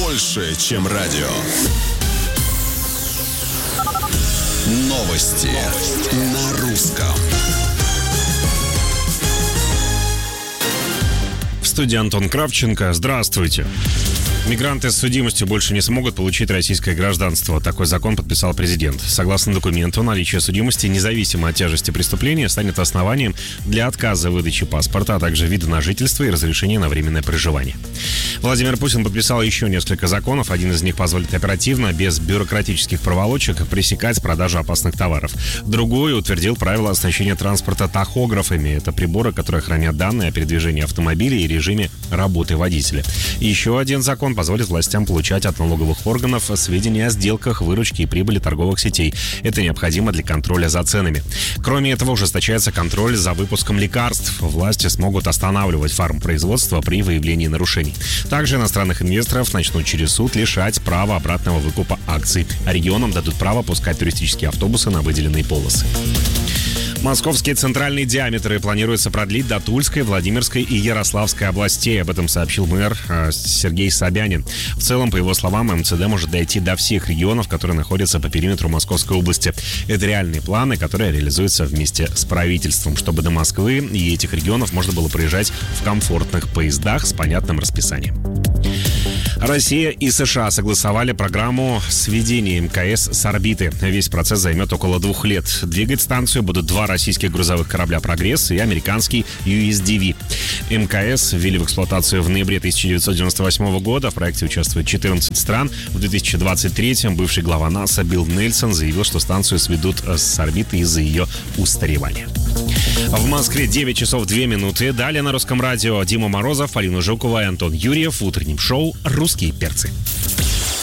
больше, чем радио. Новости на русском. В студии Антон Кравченко. Здравствуйте. Мигранты с судимостью больше не смогут получить российское гражданство. Такой закон подписал президент. Согласно документу, наличие судимости, независимо от тяжести преступления, станет основанием для отказа в выдаче паспорта, а также вида на жительство и разрешения на временное проживание. Владимир Путин подписал еще несколько законов. Один из них позволит оперативно, без бюрократических проволочек, пресекать продажу опасных товаров. Другой утвердил правила оснащения транспорта тахографами. Это приборы, которые хранят данные о передвижении автомобилей и режиме работы водителя. Еще один закон позволит властям получать от налоговых органов сведения о сделках, выручке и прибыли торговых сетей. Это необходимо для контроля за ценами. Кроме этого, ужесточается контроль за выпуском лекарств. Власти смогут останавливать фармпроизводство при выявлении нарушений. Также иностранных инвесторов начнут через суд лишать права обратного выкупа акций. А регионам дадут право пускать туристические автобусы на выделенные полосы. Московские центральные диаметры планируется продлить до Тульской, Владимирской и Ярославской областей. Об этом сообщил мэр Сергей Собянин. В целом, по его словам, МЦД может дойти до всех регионов, которые находятся по периметру Московской области. Это реальные планы, которые реализуются вместе с правительством, чтобы до Москвы и этих регионов можно было проезжать в комфортных поездах с понятным расписанием. Россия и США согласовали программу сведения МКС с орбиты. Весь процесс займет около 2 лет. Двигать станцию будут 2 российских грузовых корабля «Прогресс» и американский USDV. МКС ввели в эксплуатацию в ноябре 1998 года. В проекте участвует 14 стран. В 2023-м бывший глава НАСА Билл Нельсон заявил, что станцию сведут с орбиты из-за ее устаревания. В Москве 9 часов 2 минуты. Далее на русском радио Дима Морозов, Полина Жукова и Антон Юрьев в утреннем шоу «Русские перцы».